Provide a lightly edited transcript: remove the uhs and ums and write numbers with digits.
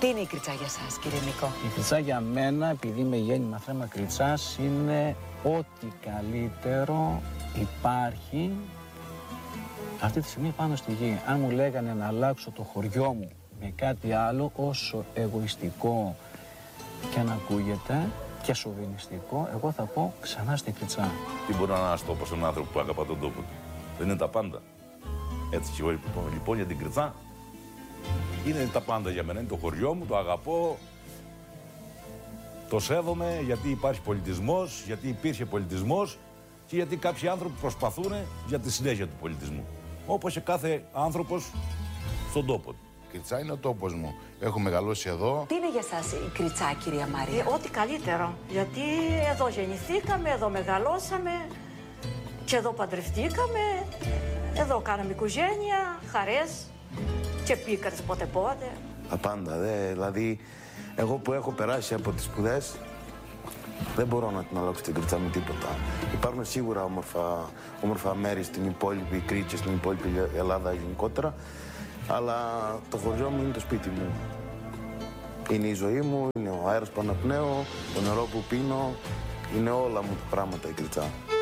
Τι είναι η Κρυτσά για σας, κύριε Νικό? Η Κρυτσά για μένα, επειδή είμαι γέννημα θέμα Κρυτσάς, είναι ό,τι καλύτερο υπάρχει αυτή τη στιγμή πάνω στη γη. Αν μου λέγανε να αλλάξω το χωριό μου με κάτι άλλο, όσο εγωιστικό και αν ακούγεται και σοβινιστικό, εγώ θα πω ξανά στην Κρυτσά. Τι μπορεί να αναστώ όπως έναν άνθρωπο που αγαπά τον τόπο του? Δεν είναι τα πάντα. Έτσι και εγώ λοιπόν για την Κρυτσά είναι τα πάντα για μένα. Είναι το χωριό μου, το αγαπώ, το σέβομαι γιατί υπάρχει πολιτισμός, γιατί υπήρχε πολιτισμός και γιατί κάποιοι άνθρωποι προσπαθούν για τη συνέχεια του πολιτισμού. Όπως και κάθε άνθρωπος στον τόπο του. Η Κρυτσά είναι ο τόπος μου. Έχω μεγαλώσει εδώ. Τι είναι για σας η Κρυτσά, κυρία Μαρία? Ό,τι καλύτερο. Γιατί εδώ γεννηθήκαμε, εδώ μεγαλώσαμε και εδώ παντρευτήκαμε. Εδώ κάναμε οικογένεια, χαρές και πίκαρες πότε-πότε. Τα πάντα, δηλαδή εγώ που έχω περάσει από τις σπουδές δεν μπορώ να την αλλάξω την Κρυτσά με τίποτα. Υπάρχουν σίγουρα όμορφα μέρη στην υπόλοιπη Κρήτη, στην υπόλοιπη Ελλάδα γενικότερα, αλλά το χωριό μου είναι το σπίτι μου. Είναι η ζωή μου, είναι ο αέρας που αναπνέω, το νερό που πίνω, είναι όλα μου τα πράγματα η Κρυτσά.